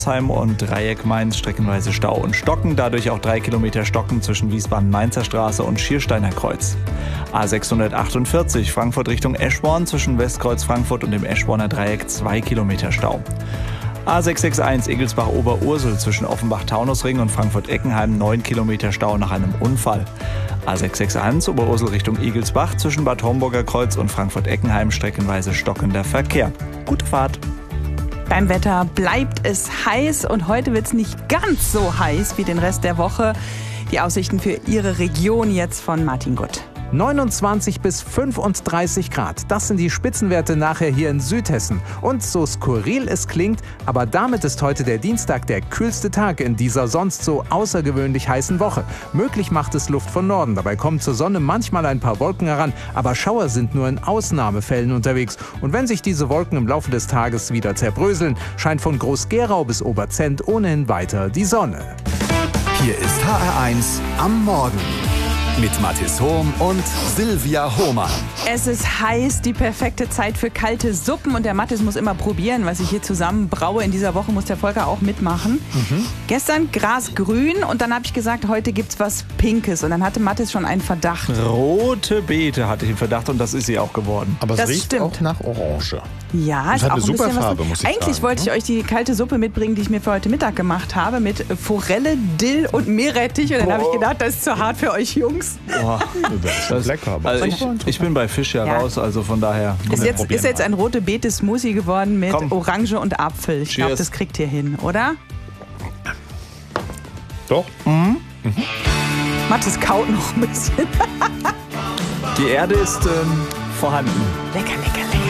und Dreieck Mainz streckenweise Stau und Stocken, dadurch auch 3 Kilometer Stocken zwischen Wiesbaden-Mainzer Straße und Schiersteiner Kreuz. A648 Frankfurt Richtung Eschborn zwischen Westkreuz Frankfurt und dem Eschborner Dreieck 2 Kilometer Stau. A661 Egelsbach-Oberursel zwischen Offenbach-Taunusring und Frankfurt-Eckenheim 9 Kilometer Stau nach einem Unfall. A661 Oberursel Richtung Igelsbach zwischen Bad Homburger Kreuz und Frankfurt-Eckenheim streckenweise stockender Verkehr. Gute Fahrt! Beim Wetter bleibt es heiß und heute wird es nicht ganz so heiß wie den Rest der Woche. Die Aussichten für Ihre Region jetzt von Martin Gutt. 29 bis 35 Grad, das sind die Spitzenwerte nachher hier in Südhessen. Und so skurril es klingt, aber damit ist heute der Dienstag der kühlste Tag in dieser sonst so außergewöhnlich heißen Woche. Möglich macht es Luft von Norden, dabei kommen zur Sonne manchmal ein paar Wolken heran, aber Schauer sind nur in Ausnahmefällen unterwegs. Und wenn sich diese Wolken im Laufe des Tages wieder zerbröseln, scheint von Groß-Gerau bis Oberzent ohnehin weiter die Sonne. Hier ist HR1 am Morgen. Mit Mathis Hohm und Silvia Hohmann. Es ist heiß, die perfekte Zeit für kalte Suppen und der Mathis muss immer probieren, was ich hier zusammen braue. In dieser Woche muss der Volker auch mitmachen. Gestern grasgrün und dann habe ich gesagt, heute gibt's was Pinkes und dann hatte Mathis schon einen Verdacht. Rote Beete hatte ich im Verdacht und das ist sie auch geworden. Aber es Das riecht stimmt. auch nach Orange. Ja, Das ist hat auch eine ein super bisschen Farbe, was. muss ich Eigentlich sagen, wollte ich euch die kalte Suppe mitbringen, die ich mir für heute Mittag gemacht habe, mit Forelle, Dill und Meerrettich. Und dann habe ich gedacht, das ist zu hart für euch Jungs. Das ist lecker. Aber Also ich bin bei Fisch ja raus, also von daher. Ist jetzt ein rote Beete-Smoothie geworden mit Komm. Orange und Apfel. Ich glaube, Cheers. das kriegt ihr hin, oder? Doch. Mathis kaut noch ein bisschen. Die Erde ist vorhanden. Lecker, lecker, lecker.